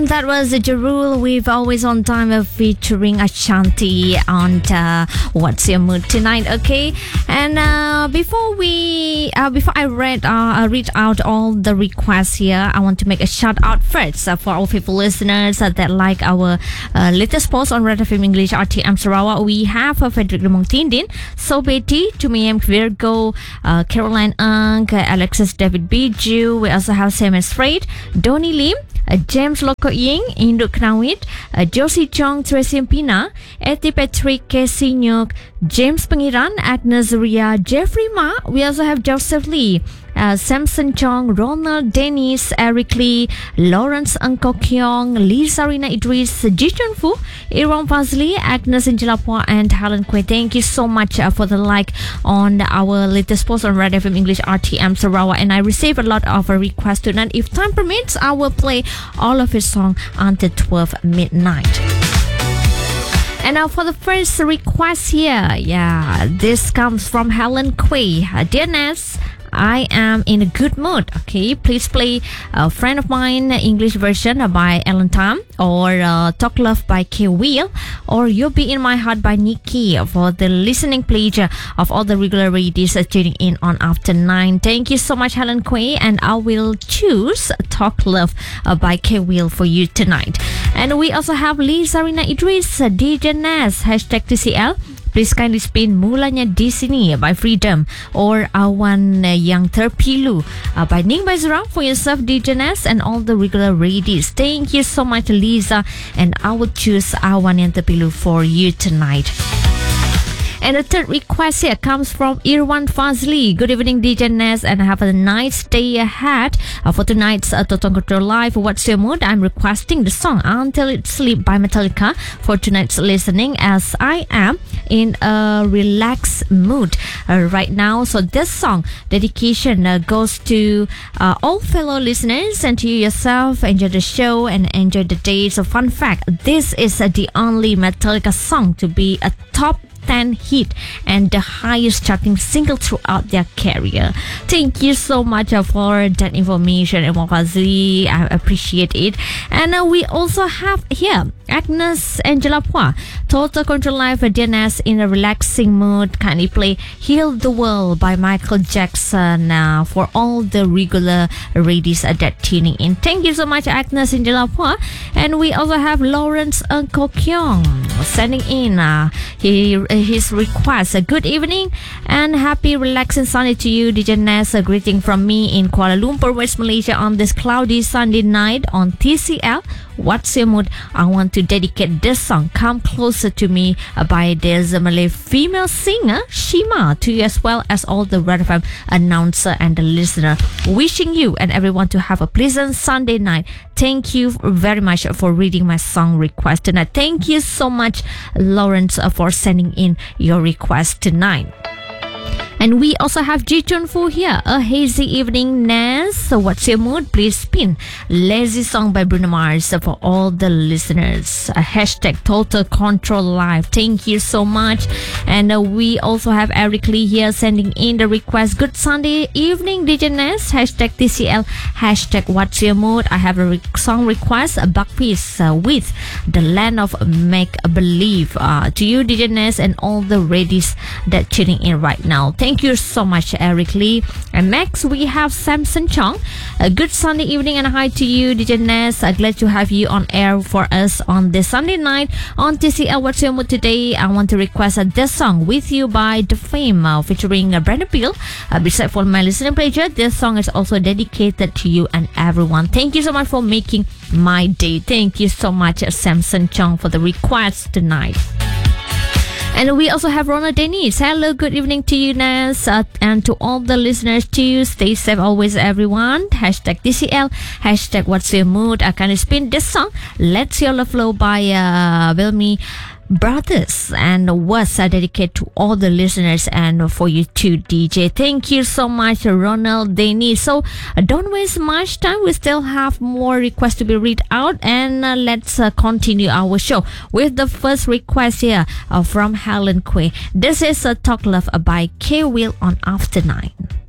That was Jarul with Always on Time featuring Ashanti on What's Your Mood Tonight, okay? And before I read out all the requests here, I want to make a shout out first for all people listeners that like our latest post on Red FM English RTM Sarawak. We have Frederick Lemong Tindin, So Betty, Tumiam Virgo, Caroline Ang, Alexis David Biju. We also have Sam Freight, Donnie Lim, James Loko Ying, Induk Knawit, Josie Chong, Tracy Pina, Eti Patrick Kesinyuk, James Pengiran, Agnes Ria, Jeffrey Ma. We also have Joseph Lee, Samson Chong, Ronald Dennis, Eric Lee, Lawrence Angko Kyong, Lisa Rina Idris, Jichun Fu, Iron Fazli, Agnes Injalapua, and Helen Kwe. Thank you so much for the like on our latest post on Red FM English RTM Sarawak. And I received a lot of requests tonight. If time permits, I will play all of his songs until 12 midnight. And now for the first request here, this comes from Helen Kwe. Dear Ness, I am in a good mood. Okay, please play a Friend of Mine English version by Alan Tam, or Talk Love by K Wheel, or You'll Be in My Heart by Nikki for the listening pleasure of all the regular readers tuning in on After 9. Thank you so much, Helen Kwe, and I will choose Talk Love by K Wheel for you tonight. And we also have Lisa Rina Idris, DJ Nas, #TCL. Please kindly spin Mulanya di Sini by Freedom, or Awan Yang Terpilu by Ning Baizura for yourself, DJ Nas, and all the regular ladies. Thank you so much, Lisa, and I will choose Awan Yang Terpilu for you tonight. And the third request here comes from Irwan Fazli. Good evening, DJ Ness, and have a nice day ahead. For tonight's Total Control Live, What's Your Mood? I'm requesting the song Until It Sleep by Metallica for tonight's listening, as I am in a relaxed mood right now. So this song dedication goes to all fellow listeners and to you yourself. Enjoy the show and enjoy the day. So fun fact, this is the only Metallica song to be a top 10 hit and the highest charting single throughout their career. Thank you so much for that information, Fazli. I appreciate it. And we also have here Agnes Angela Pua, Total Control Live, DNS in a relaxing mood. Kindly play Heal the World by Michael Jackson for all the regular ladies that tuning in. Thank you so much, Agnes Angela Pua. And we also have Lawrence Ko Kyong sending in his request. Good evening and happy relaxing Sunday to you, DJ Ness. A greeting from me in Kuala Lumpur, West Malaysia on this cloudy Sunday night on TCL. What's Your Mood? I want to dedicate this song, Come Closer to Me, by this Malay female singer, Shima, to you, as well as all the Red FM announcer and the listener. Wishing you and everyone to have a pleasant Sunday night. Thank you very much for reading my song request tonight. Thank you so much, Lawrence, for sending in your request tonight. And we also have Ji Chun Fu here. A hazy evening, Ness. So what's your mood? Please spin Lazy Song by Bruno Mars for all the listeners. Total Control Live. Thank you so much. And we also have Eric Lee here sending in the request. Good Sunday evening, DJ Ness. #TCL. What's your mood? I have a song request, a Buck Piece with The Land of Make Believe. To you, DJ Ness, and all the ladies that tuning in right now. Thank you so much, Eric Lee. And next we have Samson Chong. A good Sunday evening and hi to you, DJ Ness. Glad to have you on air for us on this Sunday night on TCL. What's Your Mood today? I want to request this song, With You by The Fame, featuring Brandon Peele. Besides for my listening pleasure, this song is also dedicated to you and everyone. Thank you so much for making my day. Thank you so much, Samson Chong, for the request tonight. And we also have Ronald Dennis. Hello, good evening to you, Ness, and to all the listeners too. Stay safe always, everyone. #TCL. What's Your Mood? I can spin this song, Let's Your Love Flow by Wilmy Brothers, and was dedicated to all the listeners and for you too, DJ. Thank you so much, Ronald Dennis. So don't waste much time. We still have more requests to be read out, and let's continue our show with the first request here from Helen Kwe. This is Talk Love by K Wheel on After 9.